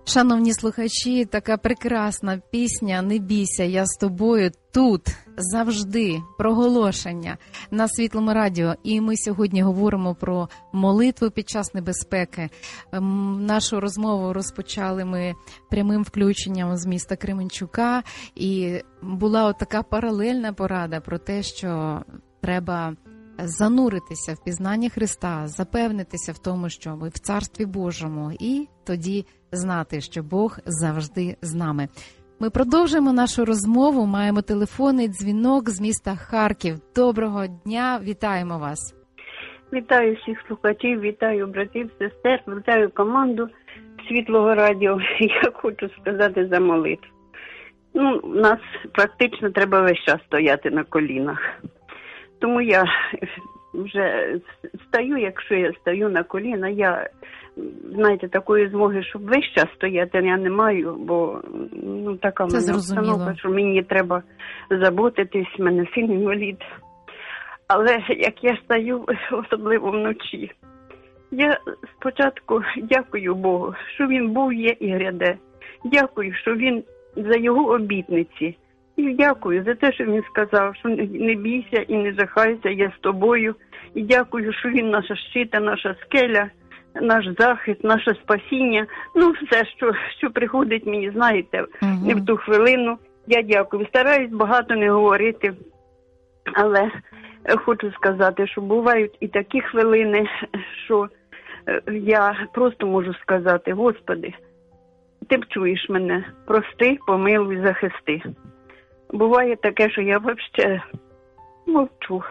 Шановні слухачі, така прекрасна пісня «Не бійся, я з тобою» тут, завжди, проголошення на Світлому радіо. І ми сьогодні говоримо про молитву під час небезпеки. Нашу розмову розпочали ми прямим включенням з міста Кременчука. І була отака паралельна порада про те, що треба зануритися в пізнання Христа, запевнитися в тому, що ми в Царстві Божому, і тоді знати, що Бог завжди з нами. Ми продовжуємо нашу розмову, маємо телефонний дзвінок з міста Харків. Доброго дня, вітаємо вас. Вітаю всіх слухачів, вітаю братів, сестер, вітаю команду Світлого радіо. Я хочу сказати за молитву. Нас практично треба весь час стояти на колінах. Тому я вже стою, якщо я стою на коліна, я, знаєте, такої змоги, щоб весь час стояти, я не маю, бо така в мене обстановка, що мені треба заботитись, в мене син інвалід. Але як я стою, особливо вночі, я спочатку дякую Богу, що Він був, є і гряде. Дякую, що Він за Його обітниці. І дякую за те, що Він сказав, що не бійся і не жахайся, я з тобою. І дякую, що Він наша щита, наша скеля, наш захист, наше спасіння. Все, що приходить мені, знаєте, не в ту хвилину. Я дякую. Стараюсь багато не говорити, але хочу сказати, що бувають і такі хвилини, що я просто можу сказати: Господи, Ти б чуєш мене, прости, помилуй, захисти. Буває таке, що я взагалі мовчу.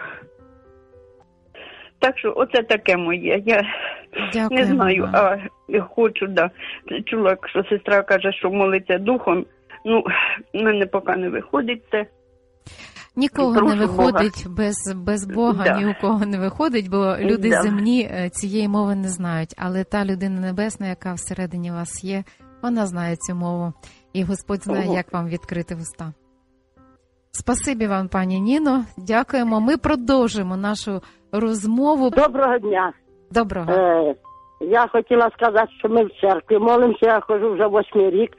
Так що оце таке моє. Я не знаю, а хочу, чула, що сестра каже, що молиться духом. В мене поки не виходить це. Нікого не виходить без Бога, ні у кого не виходить, бо люди земні цієї мови не знають. Але та людина небесна, яка всередині вас є, вона знає цю мову. І Господь знає, як вам відкрити вуста. Спасибі вам, пані Ніно. Дякуємо. Ми продовжимо нашу розмову. Доброго дня. Доброго. Я хотіла сказати, що ми в церкві молимося. Я ходжу вже 8-й рік.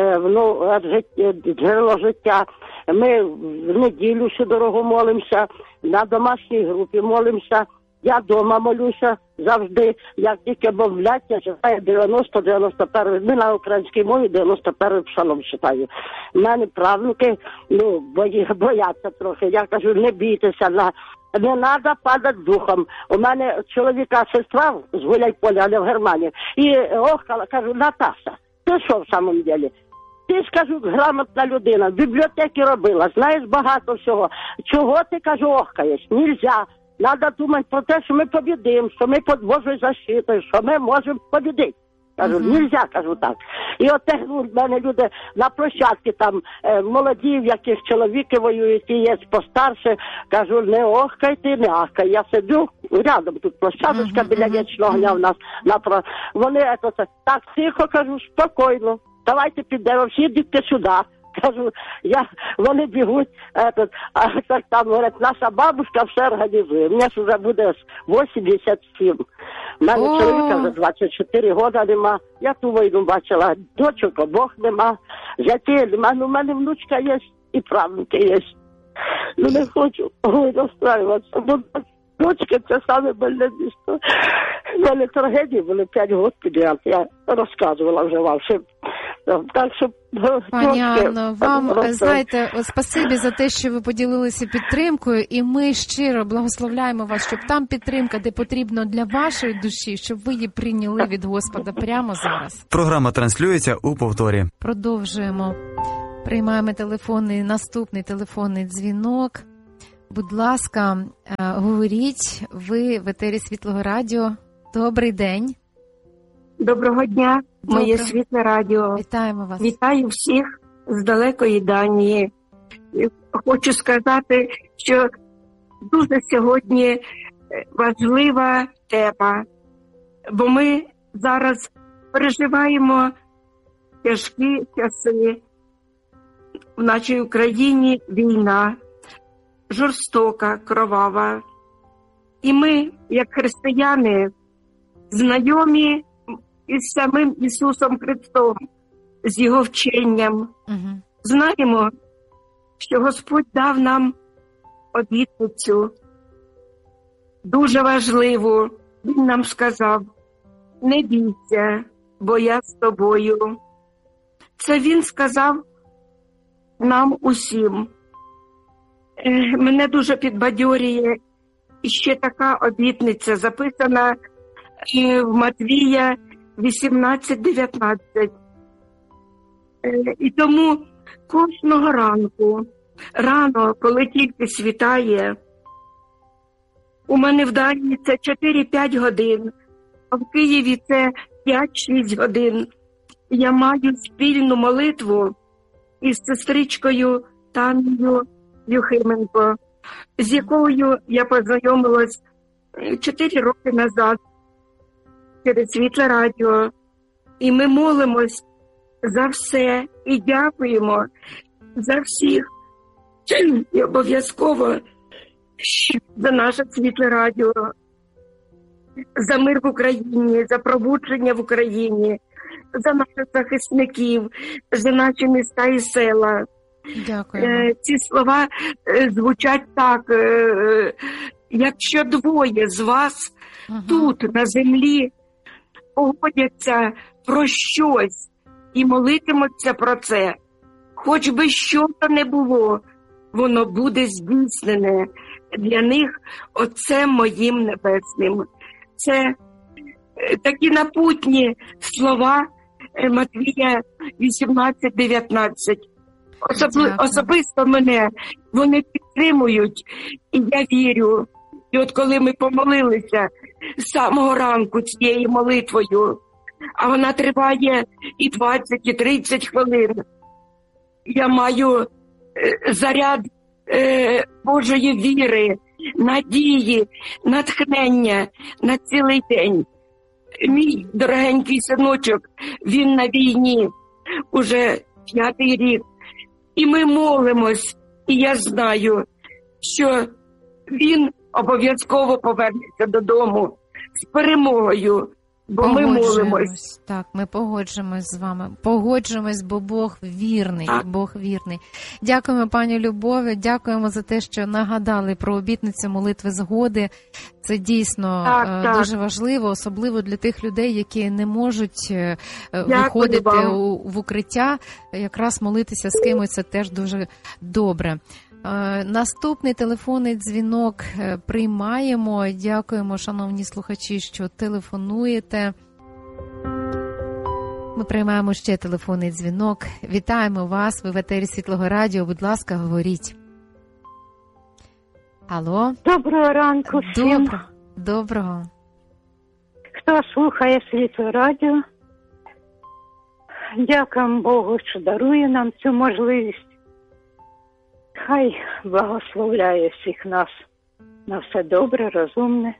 Джерело життя. Ми в неділю всю дорогу молимося. На домашній групі молимося. Я вдома молюся завжди. Як тільки мовлять, я читаю 91. Ми на українській мові 91 псалом читаю. У мене правнуки, бояться трохи. Я кажу, не бійтеся, не треба падати духом. У мене чоловіка сестра з Гуляйполя, але в Германії. І охкала, кажу, Наташа, ти що в самому ділі? Ти, скажу, грамотна людина, в бібліотеці робила, знаєш багато всього. Чого ти, кажу, охкаєш? Нельзя. Надо думати про те, що ми побідимо, що ми під Божою защитою, що ми можемо побідити. Кажу, нельзя, кажу так. І от в мене люди на площадці там молоді, в яких чоловіки воюють, і є постарше. Кажу, не охкайте, не ахкай. Я сиджу рядом, тут площадочка біля Вічного огня в нас. Вони так тихо, кажу, спокійно. Давайте підемо, всі йдіть сюди. Кажу, вони бігуть, так там говорять, наша бабушка все організує. Мені ж вже буде 87. У мене чоловіка вже 24 роки нема. Я ту війну бачила, дочок обох нема, дітей нема. У мене внучка є і правнуки є. Не хочу розстраюватися, бо дочки це саме больне місто. У мене трагедії були 5 років підряд, я розказувала вже вам всім. Так що, пані Анно, вам, знаєте, спасибі за те, що ви поділилися підтримкою, і ми щиро благословляємо вас, щоб там підтримка, де потрібно для вашої душі, щоб ви її прийняли від Господа прямо зараз. Програма транслюється у повторі. Продовжуємо. Приймаємо наступний телефонний дзвінок. Будь ласка, говоріть, ви в етері Світлого радіо. Добрий день. Доброго дня, моє Світле радіо. Вітаємо вас. Вітаю всіх з далекої Данії. Хочу сказати, що дуже сьогодні важлива тема, бо ми зараз переживаємо тяжкі часи. В нашій Україні війна, жорстока, кровава. І ми, як християни, знайомі із самим Ісусом Христом. з його вченням. Знаємо, що Господь дав нам обітницю дуже важливу. Він нам сказав: не бійся, бо я з тобою. Це Він сказав нам усім. Мене дуже підбадьорює ще така обітниця, записана в Матвія 18-19. І тому кожного ранку, рано, коли тільки світає, у мене в Данії це 4-5 годин, а в Києві це 5-6 годин. Я маю спільну молитву із сестричкою Танею Юхименко, з якою я познайомилась 4 роки назад через Світле Радіо. І ми молимось за все і дякуємо за всіх. І обов'язково за наше Світле Радіо, за мир в Україні, за пробудження в Україні, за наших захисників, за наші міста і села. Дякую. Ці слова звучать так: якщо двоє з вас тут, на землі, погодяться про щось і молитимуться про це, хоч би що то не було, воно буде здійснене для них Отцем моїм Небесним. Це такі напутні слова Матвія 18-19. Особисто мене вони підтримують, і я вірю. І от коли ми помолилися з самого ранку цією молитвою, а вона триває і 20, і 30 хвилин, я маю заряд Божої віри, надії, натхнення на цілий день. Мій дорогенький синочок, він на війні уже 5-й рік. І ми молимось, і я знаю, що він обов'язково повернеться додому з перемогою, бо ми молимось. Так, ми погоджуємось з вами. Погоджуємось, бо Бог вірний. Бог вірний. Дякуємо, пані Любові, дякуємо за те, що нагадали про обітницю молитви згоди. Це дійсно дуже важливо, особливо для тих людей, які не можуть виходити в укриття. Якраз молитися з кимось – це теж дуже добре. Наступний телефонний дзвінок приймаємо. Дякуємо, шановні слухачі, що телефонуєте. Ми приймаємо ще телефонний дзвінок. Вітаємо вас, ви в етері Світлого Радіо. Будь ласка, говоріть. Алло. Доброго ранку всім. Доброго. Хто слухає Світле Радіо, дякуємо Богу, що дарує нам цю можливість. Хай благословляє всіх нас на все добре, розумне.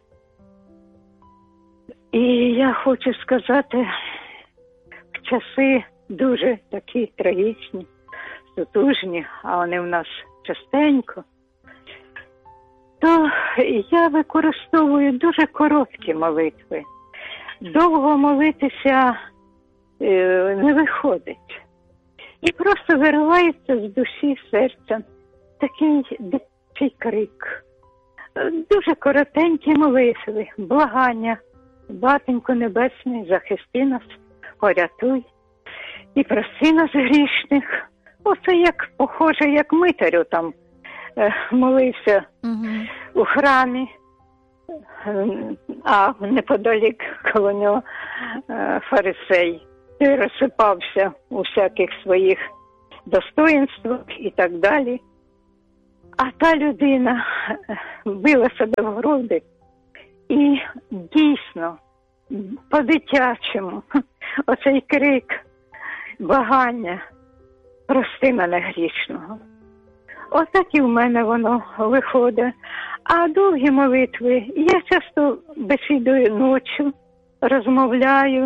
І я хочу сказати, в часи дуже такі трагічні, сутужні, а вони в нас частенько, то я використовую дуже короткі молитви. Довго молитися не виходить. І просто виривається з душі, серця такий дитячий крик. Дуже коротенькі молитви, благання. Батенько Небесний, захисти нас, порятуй і прости нас грішних. Оце як похоже, як Митарю там молився у храмі, а неподалік коло нього фарисей. Той розсипався у всяких своїх достоїнствах і так далі. А та людина била себе в груди і дійсно по-дитячому оцей крик, благання, прости мене грішного. Отак і в мене воно виходить. А довгі молитви, я часто бесідую ночі, розмовляю,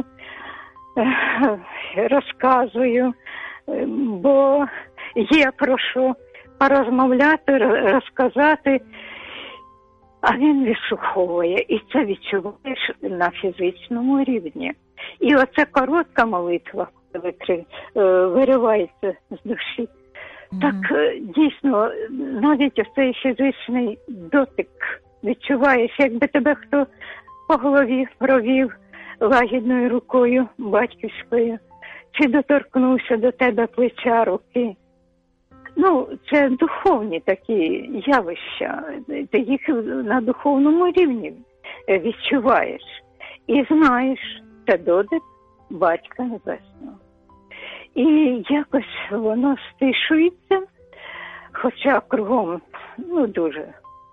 розказую, бо є про що порозмовляти, розказати, а він відшуховує. І це відчуваєш на фізичному рівні. І оце коротка молитва, виривається з душі. Так, дійсно, навіть оцей фізичний дотик відчуваєш, якби тебе хто по голові провів лагідною рукою батьківською, чи доторкнувся до тебе плеча руки. Ну, це духовні такі явища, ти їх на духовному рівні відчуваєш. І знаєш, це дотик Батька Небесного. І якось воно стишується, хоча кругом, дуже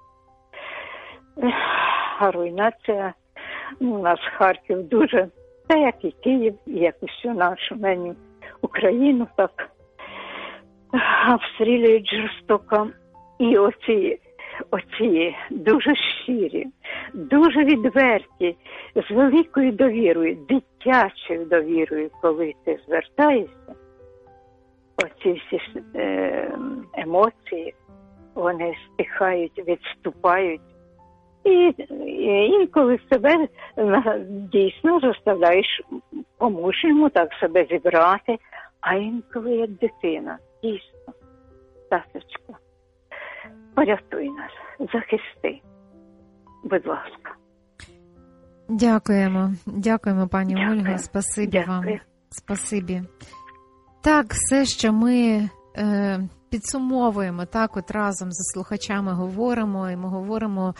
руйнація. У нас Харків дуже, та як і Київ, як і всю нашу нині Україну, так обстрілюють жорстоко. І оці дуже щирі, дуже відверті, з великою довірою, дитячою довірою, коли ти звертаєшся, оці всі емоції, вони стихають, відступають. І інколи себе дійсно заставляєш по-мужньому так себе зібрати, а інколи як дитина, дійсно, таточка, порятуй нас, захисти, будь ласка. Дякуємо, пані Ольга, спасибі вам, спасибі. Так, все, що ми підсумовуємо, так, от разом з слухачами говоримо, і ми говоримо,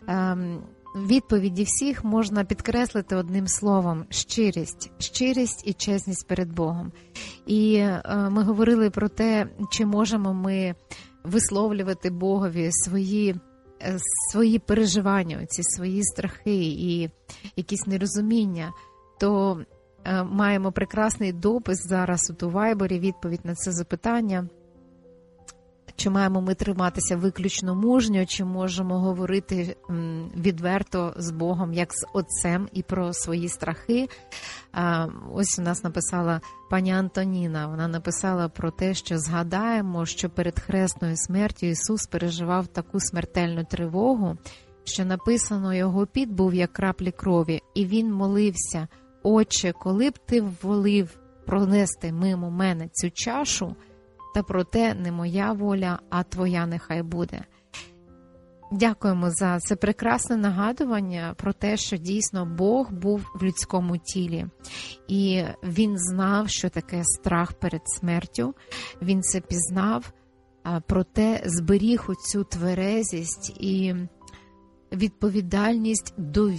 відповіді всіх можна підкреслити одним словом – щирість і чесність перед Богом. І ми говорили про те, чи можемо ми висловлювати Богові свої переживання, ці свої страхи і якісь нерозуміння, то маємо прекрасний допис зараз у Вайбері, відповідь на це запитання. Чи маємо ми триматися виключно мужньо, чи можемо говорити відверто з Богом, як з Отцем, і про свої страхи. Ось у нас написала пані Антоніна, вона написала про те, що згадаємо, що перед хресною смертю Ісус переживав таку смертельну тривогу, що написано, його піт був як краплі крові, і він молився: «Отче, коли б ти волів пронести мимо мене цю чашу, та проте не моя воля, а твоя нехай буде». Дякуємо за це прекрасне нагадування про те, що дійсно Бог був в людському тілі. І Він знав, що таке страх перед смертю. Він це пізнав, проте зберіг оцю тверезість і відповідальність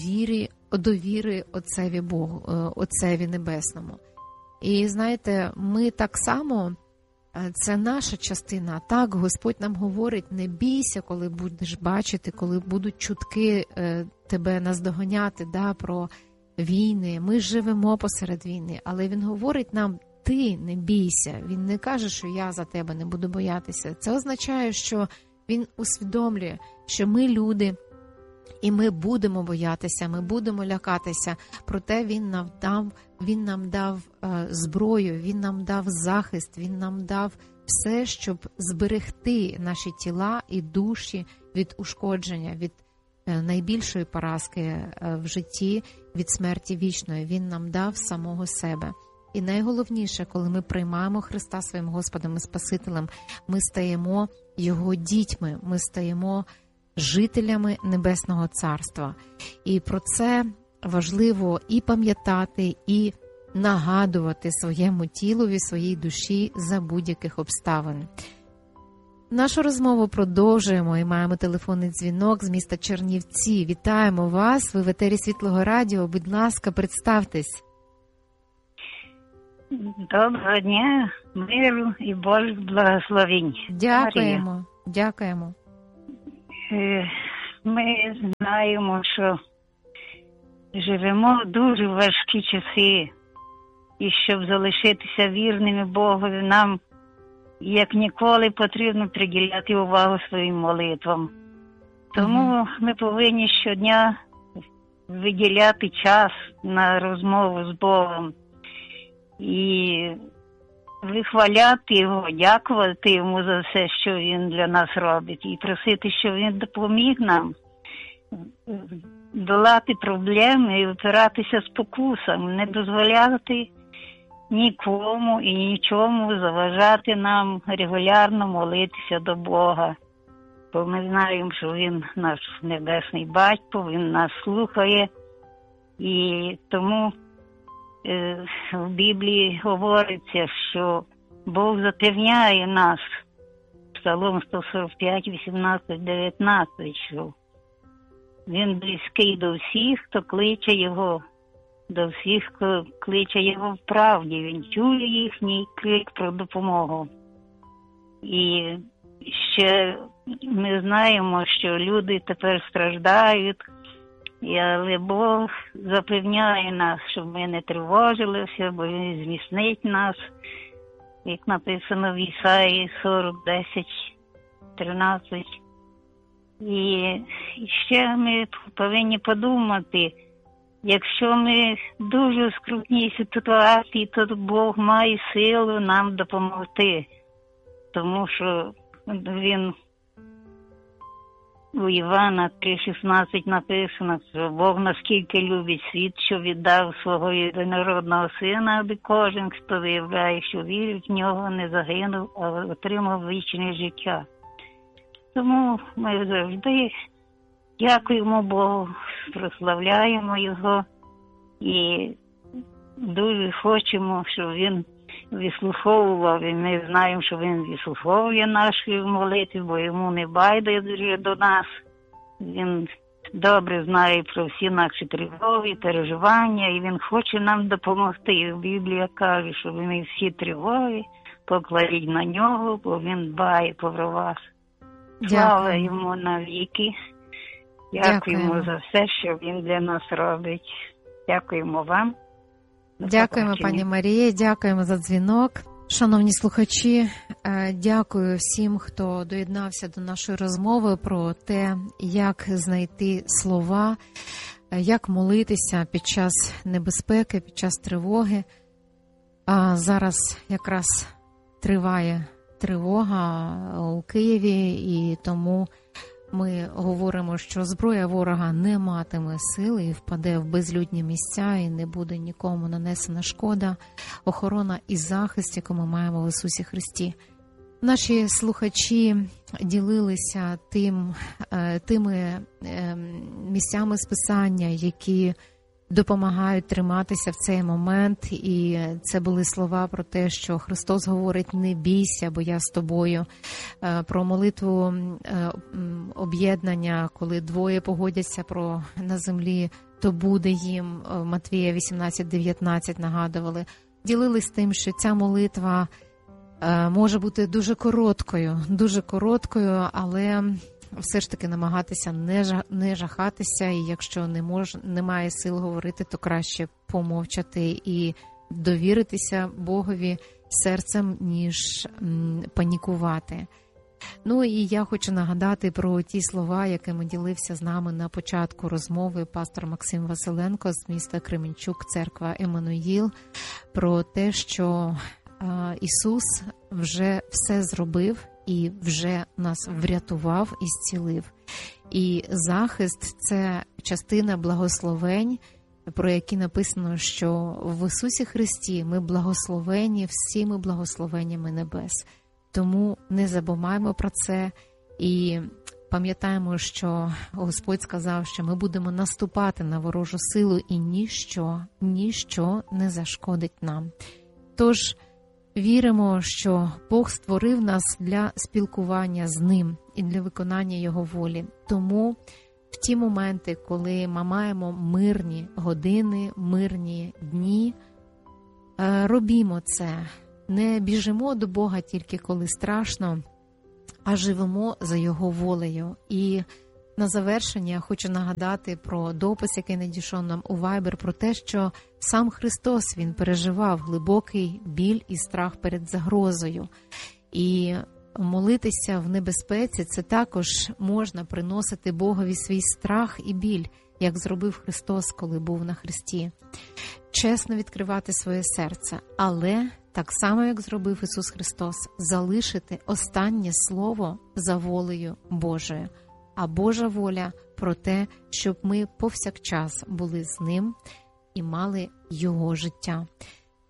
довіри Отцеві Богу, Отцеві Небесному. І знаєте, ми так само, це наша частина. Так, Господь нам говорить: не бійся, коли будеш бачити, коли будуть чутки тебе наздоганяти, про війни. Ми живемо посеред війни, але Він говорить нам: ти не бійся. Він не каже, що я за тебе не буду боятися. Це означає, що Він усвідомлює, що ми люди, і ми будемо боятися, ми будемо лякатися. Проте Він нам дав зброю, Він нам дав захист, Він нам дав все, щоб зберегти наші тіла і душі від ушкодження, від найбільшої поразки в житті, від смерті вічної. Він нам дав самого себе. І найголовніше, коли ми приймаємо Христа своїм Господом і Спасителем, ми стаємо Його дітьми, ми стаємо жителями Небесного Царства. І про це важливо і пам'ятати, і нагадувати своєму тілові, своїй душі за будь-яких обставин. Нашу розмову продовжуємо і маємо телефонний дзвінок з міста Чернівці. Вітаємо вас, ви в етері Світлого Радіо. Будь ласка, представтесь. Доброго дня, миру і Божих благословень. Дякуємо, дякуємо. Ми знаємо, що живемо в дуже важкі часи, і щоб залишитися вірними Богові, нам як ніколи потрібно приділяти увагу своїм молитвам. Тому ми повинні щодня виділяти час на розмову з Богом і вихваляти Його, дякувати Йому за все, що Він для нас робить, і просити, щоб Він допоміг нам долати проблеми і опиратися спокусам, не дозволяти нікому і нічому заважати нам регулярно молитися до Бога. Бо ми знаємо, що Він наш небесний батько, Він нас слухає. І тому в Біблії говориться, що Бог запевняє нас, Псалом 145, 18, 19, що Він близький до всіх, хто кличе Його, до всіх, хто кличе Його в правді. Він чує їхній крик про допомогу. І ще ми знаємо, що люди тепер страждають, але Бог запевняє нас, щоб ми не тривожилися, бо Він зміцнить нас, як написано в Ісаї 40, 10, 13. І ще ми повинні подумати, якщо ми дуже в скрутній ситуації, то Бог має силу нам допомогти, тому що Він у Івана 3,16 написано, що Бог наскільки любить світ, що віддав свого єдинородного сина, аби кожен, хто виявляє, що вірить в нього, не загинув, а отримав вічне життя. Тому ми завжди дякуємо Богу, прославляємо Його і дуже хочемо, щоб Він вислуховував, і ми знаємо, що Він вислуховує наші молитви, бо Йому не байдуже до нас. Він добре знає про всі наші тривоги, переживання, і Він хоче нам допомогти. І Біблія каже, що ми всі тривоги покладіть на Нього, бо Він дбає про вас. Слава Йому навіки. Дякуємо за все, що Він для нас робить. Дякуємо вам. Дякуємо, пані Марія, дякуємо за дзвінок. Шановні слухачі, дякую всім, хто доєднався до нашої розмови про те, як знайти слова, як молитися під час небезпеки, під час тривоги. А зараз якраз триває тривога у Києві, і тому ми говоримо, що зброя ворога не матиме сили і впаде в безлюдні місця, і не буде нікому нанесена шкода, охорона і захист, яку ми маємо в Ісусі Христі. Наші слухачі ділилися тими місцями з Писання, які допомагають триматися в цей момент, і це були слова про те, що Христос говорить: не бійся, бо я з тобою, про молитву об'єднання, коли двоє погодяться на землі, то буде їм, Матвія 18:19 нагадували. Ділились тим, що ця молитва може бути дуже короткою, але все ж таки намагатися не жахатися, і якщо немає сил говорити, то краще помовчати і довіритися Богові серцем, ніж панікувати. Ну і я хочу нагадати про ті слова, якими ділився з нами на початку розмови пастор Максим Василенко з міста Кременчук, церква Еммануїл, про те, що Ісус вже все зробив і вже нас врятував і зцілив. І захист – це частина благословень, про які написано, що в Ісусі Христі ми благословені всіми благословеннями небес. Тому не забуваємо про це і пам'ятаємо, що Господь сказав, що ми будемо наступати на ворожу силу і ніщо не зашкодить нам. Тож, віримо, що Бог створив нас для спілкування з Ним і для виконання Його волі. Тому в ті моменти, коли ми маємо мирні години, мирні дні, робімо це. Не біжимо до Бога тільки коли страшно, а живемо за Його волею. І на завершення я хочу нагадати про допис, який надійшов нам у Viber, про те, що сам Христос, Він переживав глибокий біль і страх перед загрозою. І молитися в небезпеці – це також можна приносити Богові свій страх і біль, як зробив Христос, коли був на хресті. Чесно відкривати своє серце, але так само, як зробив Ісус Христос, залишити останнє слово за волею Божою. А Божа воля про те, щоб ми повсякчас були з Ним і мали Його життя.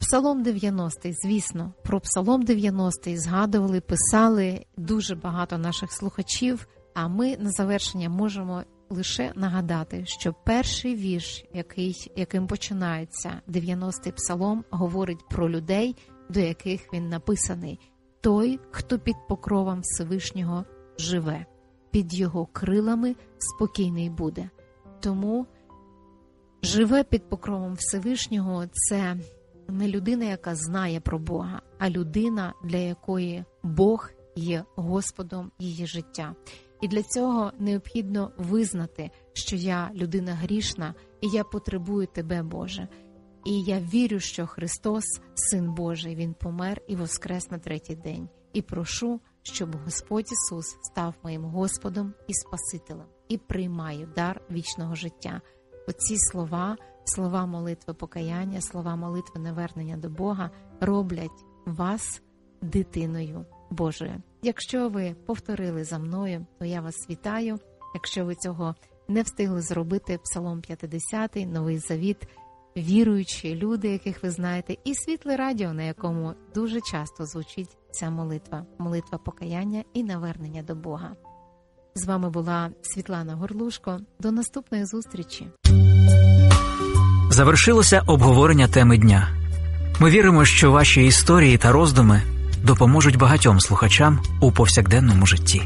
Псалом 90, звісно, про Псалом 90 згадували, писали дуже багато наших слухачів, а ми на завершення можемо лише нагадати, що перший вірш, яким починається 90-й псалом, говорить про людей, до яких він написаний. Той, хто під покровом Всевишнього живе, під його крилами спокійний буде. Тому живе під покровом Всевишнього – це не людина, яка знає про Бога, а людина, для якої Бог є Господом її життя. І для цього необхідно визнати, що я людина грішна, і я потребую Тебе, Боже. І я вірю, що Христос, Син Божий, Він помер і воскрес на третій день. І прошу, щоб Господь Ісус став моїм Господом і Спасителем. І приймаю дар вічного життя. Оці слова молитви покаяння, слова молитви навернення до Бога роблять вас дитиною Божою. Якщо ви повторили за мною, то я вас вітаю. Якщо ви цього не встигли зробити, Псалом 50, Новий Завіт, віруючі люди, яких ви знаєте, і Світле Радіо, на якому дуже часто звучить ця молитва покаяння і навернення до Бога. З вами була Світлана Горлушко. До наступної зустрічі. Завершилося обговорення теми дня. Ми віримо, що ваші історії та роздуми допоможуть багатьом слухачам у повсякденному житті.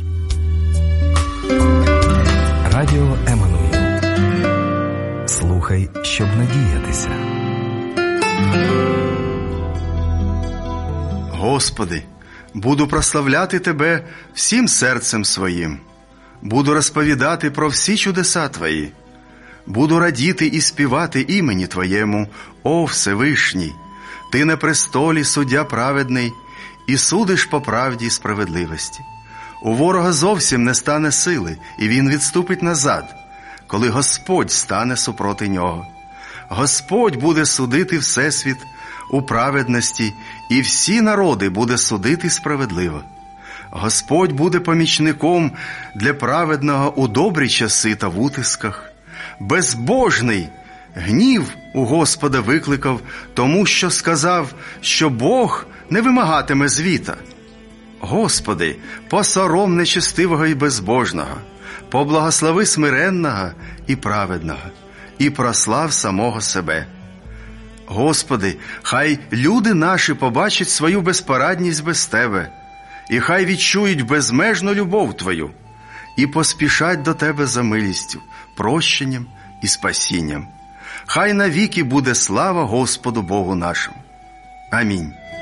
Радіо Еммануїл. Слухай, щоб надіятися. Господи, буду прославляти Тебе всім серцем своїм. Буду розповідати про всі чудеса Твої. Буду радіти і співати імені Твоєму, о Всевишній. Ти на престолі суддя праведний, і судиш по правді й справедливості. У ворога зовсім не стане сили, і він відступить назад, коли Господь стане супроти нього. Господь буде судити всесвіт у праведності, і всі народи буде судити справедливо. Господь буде помічником для праведного у добрі часи та в утисках. Безбожний гнів у Господа викликав, тому що сказав, що Бог не вимагатиме звіта. Господи, посором нечестивого і безбожного, поблагослови смиренного і праведного, і прослав самого себе. Господи, хай люди наші побачать свою безпорадність без Тебе, і хай відчують безмежну любов Твою, і поспішать до Тебе за милістю, прощенням і спасінням. Хай навіки буде слава Господу Богу нашому. Амінь.